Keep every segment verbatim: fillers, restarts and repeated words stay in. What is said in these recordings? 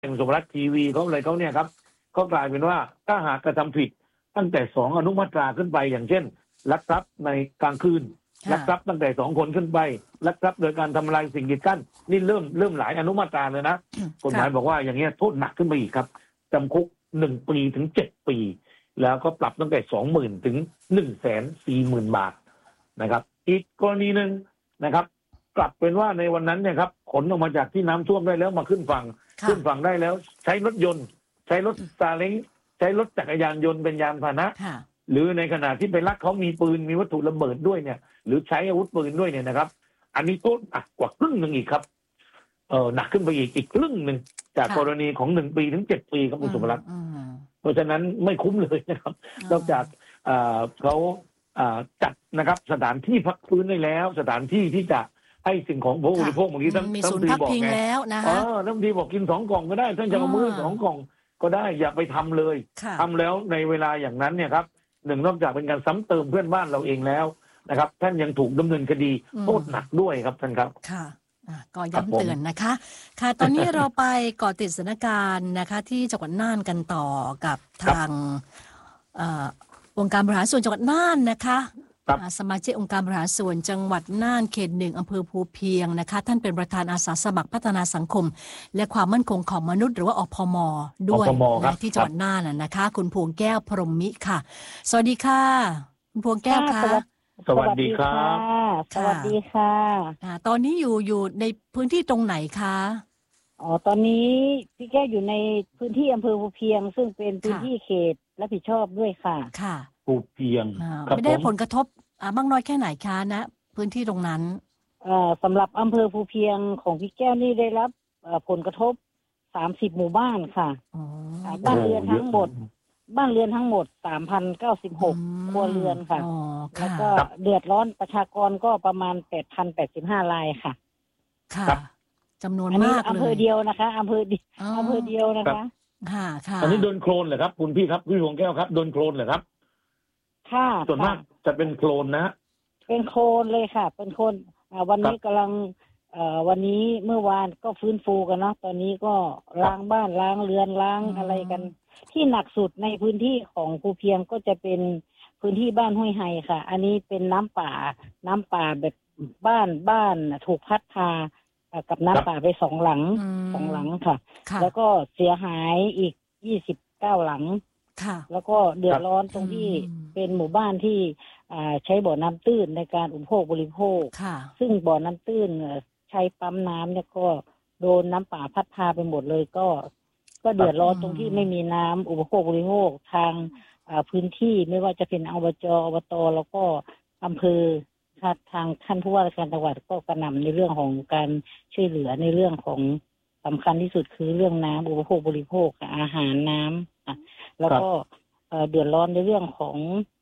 อย่างสมรักทีวีเขาอะไรเขาเนี่ยครับก็กลายเป็นว่าถ้าหากกระทำผิดตั้งแต่สองอนุมาตราขึ้นไปอย่างเช่นลักทรัพย์ในกลางคืนลักทรัพย์ตั้งแต่สองคนขึ้นไปลักทรัพย์โดยการทำลายสิ่งกีดกั้นนี่เริ่มเริ่มหลายอนุมาตราเลยนะกฎหมายบอกว่าอย่างเงี้ยโทษหนักขึ้นไปอีกครับจำคุกหนึ่งปีถึงเจ็ดปีแล้วก็ปรับตั้งแต่สองหมื่นถึงหนึ่งแสนสี่หมื่นบาทนะครับอีกกรณีหนึ่งนะครับกลับเป็นว่าในวันนั้นเนี่ยครับขนออกมาจากที่น้ำท่วมได้แล้วมาขึ้นฝั่งขึ้นฝั่งได้แล้วใช้รถยนต์ใช้รถซาเล้งใช้รถจักรยานยนต์เป็นยานพาหนะหรือในขณะที่ไปลักเขามีปืนมีวัตถุระเบิดด้วยเนี่ยหรือใช้อาวุธปืนด้วยเนี่ยนะครับอันนี้โทษหนักกว่าครึ่งหนึ่งอีกครับเออหนักขึ้นไปอีกอีกครึ่งหนึ่งจากกรณีของหนึ่งปีถึงเจ็ดปีครับคุณสุภรัตน์เพราะฉะนั้นไม่คุ้มเลยนะครับนอกจากเขาจัดนะครับสถานที่พักฟื้นได้แล้วสถานที่ที่จะให้สิ่งของผู้บริโภคบางทีท่านท่านทีบอกไงเออท่านทีบอกกินสองกล่องก็ได้ท่านจะเอามื้อสองกล่องก็ได้อย่าไปทำเลยทำแล้วในเวลาอย่างนั้นเนี่ยครับหนึ่งนอกจากเป็นการซ้ำเติมเพื่อนบ้านเราเองแล้วนะครับท่านยังถูกดำเนินคดีโทษหนักด้วยครับท่านครับค่ะก็ย้ำเตือนนะคะค่ะตอนนี้เราไปเกาะติดสถานการณ์นะคะที่จังหวัดน่านกันต่อกับทางองค์การบริหารส่วนจังหวัดน่านนะคะสมาชิกองค์การบริหารส่วนจังหวัดน่านเขตหนึ่งอำเภอภูเพียงนะคะท่านเป็นประธานอาสาสมัครพัฒนาสังคมและความมั่นคงของมนุษย์หรือว่าอพม.ด้วยนะที่จังหวัดน่านนะคะคุณพวงแก้วพรหมมิค่ะสวัสดีค่ะคุณพวงแก้วค่ะสวัสดีครับสวัสดีค่ะตอนนี้อยู่อยู่ในพื้นที่ตรงไหนคะอ๋อตอนนี้พี่แก้วอยู่ในพื้นที่อำเภอภูเพียงซึ่งเป็นพื้นที่เขตรับผิดชอบด้วยค่ะค่ะภูเพียงไม่ได้ผลกระทบมากน้อยแค่ไหนคะนะพื้นที่ตรงนั้นสำหรับอำเภอภูเพียงของพี่แก้วนี่ได้รับผลกระทบสามสิบหมู่บ้านค่ะบ้านเรือนทั้งหมดบ้านเรือนทั้งหมด สามพันเก้าสิบหก ครัวเรือนค่ะแล้วก็เดือดร้อนประชากรก็ประมาณ แปดพันแปดสิบห้า รายค่ะค่ะจำนวนมากเลยอำเภอเดียวนะคะอำเภออำเภอเดียวนะคะค่ะค่ะอันนี้โดนโคลนเหรอครับคุณพี่ครับพี่พวงแก้วครับโดนโคลนเหรอครับค่ะส่วนมากจะเป็นโคลนนะเป็นโคลนเลยค่ะเป็นโคลนวันนี้กำลังวันนี้เมื่อวานก็ฟื้นฟูกันเนาะตอนนี้ก็ล้างบ้านล้างเรือนล้างอะไรกันที่หนักสุดในพื้นที่ของภูเพียงก็จะเป็นพื้นที่บ้านห้วยไฮค่ะอันนี้เป็นน้ำป่าน้ำป่าแบบบ้านบ้านถูกพัดพากับน้ำป่าไปสองหลังสองหลังค่ะแล้วก็เสียหายอีกยี่สิบเก้าหลังแล้วก็เดือดร้อนตรงที่เป็นหมู่บ้านที่ใช้บ่อน้ำตื้นในการอุปโภคบริโภคซึ่งบ่อน้ำตื้นใช้ปั๊มน้ำเนี่ยก็โดนน้ำป่าพัดพาไปหมดเลยก็ก็เดือดร้อนตรงที่ไม่มีน้ำอุปโภคบริโภคทางพื้นที่ไม่ว่าจะเป็นอบจอบตแล้วก็อำเภอทางท่านผู้ว่าราชการจังหวัดก็กระหน่ำในเรื่องของการช่วยเหลือในเรื่องของสำคัญที่สุดคือเรื่องน้ำอุปโภคบริโภคอาหารน้ำแล้วก็เดือดร้อนในเรื่องของ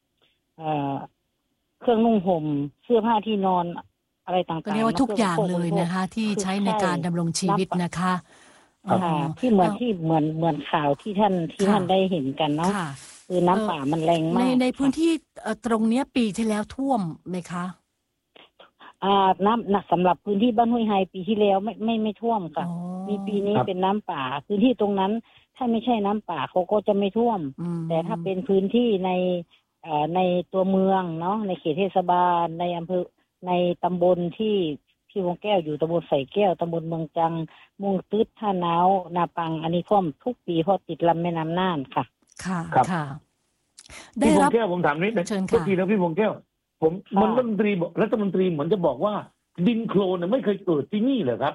เครื่องนุ่งห่มเสื้อผ้าที่นอนอะไรต่างๆก็เรียกว่าทุกอย่างเลยนะคะที่ใช้ในการดำรงชีวิตนะคะที่เหมือนที่เหมือนเหมือนข่าวที่ท่านที่ท่านได้เห็นกันเนาะคือน้ำป่ามันแรงมากในในพื้นที่ตรงนี้ปีที่แล้วท่วมไหมคะอ่าน้ำหนักสำหรับพื้นที่บ้านห้วยไฮปีที่แล้วไม่ไม่ไม่ท่วมค่ะมีปีนี้เป็นน้ำป่าพื้นที่ตรงนั้นถ้าไม่ใช่น้ำป่าเขาก็จะไม่ท่วมแต่ถ้าเป็นพื้นที่ในอ่าในตัวเมืองเนาะในเขตเทศบาลในอำเภอในตำบลที่พี่วงแก้วอยู่ตำบลใส่แก้วตำบลเมืองจังมุงตึ๊ดท่าน้าวนาปังอันนี้ท่วมทุกปีเพราะติดลำแม่น้ำน่านค่ะค่ะค่ะพี่วงแก้วผมถามนิดนึงทุกทีแล้วพี่วงแก้วผมมันรัฐมนตรีบอกรัฐมนตรีเหมือนจะบอกว่าดินโคลนเนี่ยไม่เคยเกิดที่นี่เหรอครับ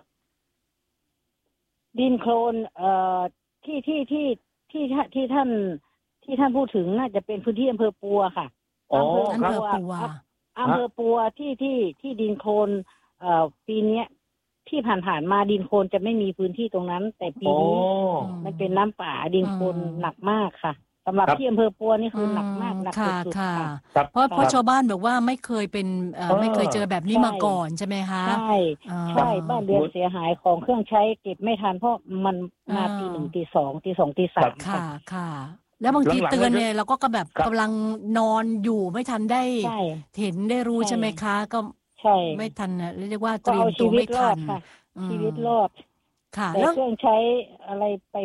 ดินโคลนเอ่อที่ที่ที่ที่ที่ท่านที่ท่านพูดถึงน่าจะเป็นพื้นที่อำเภอปัวค่ะอำเภอปัวอำเภอปัวที่ที่ที่ดินโคลนเอ่อปีนี้ที่ผ่านๆมาดินโคลนจะไม่มีพื้นที่ตรงนั้นแต่ปีนี้มันเป็นน้ำป่าดินโคลนหนักมากค่ะสำหรับที่อำเภอปัวนี่คือหนักมากหนักสุดๆค่ะเพราะเพราะชาวบ้านบอกว่าไม่เคยเป็นไม่เคยเจอแบบนี้มาก่อนใช่ไหมคะใช่ใช่บ้านเรือนเสียหายของเครื่องใช้เก็บไม่ทันเพราะมันมาตีหนึ่งตีสองตีสองตีสามค่ะค่ะแล้วบางทีเตือนเนี่ยเราก็แบบกำลังนอนอยู่ไม่ทันได้เห็นได้รู้ใช่ไหมคะก็ไม่ทันเรียกว่าเตรียมตัวไม่ทันชีวิตรอดค่ะแต่แล้วเครื่องใช้อะไรไป